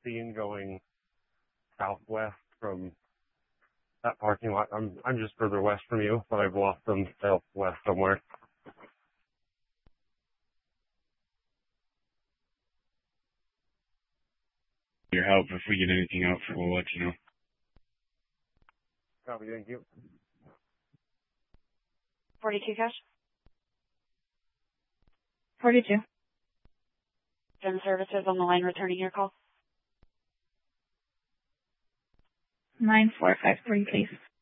seen going southwest from that parking lot. I'm just further west from you, but I've lost them southwest somewhere. Your help. If we get anything out, we'll let you know. Copy, thank you. 42 cash. 42. Gen Services on the line returning your call. 9453, please.